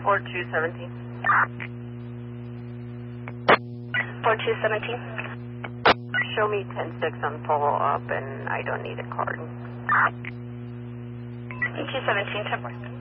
4217. 4217. Show me 106 on follow-up, and I don't need a card. 217, 10.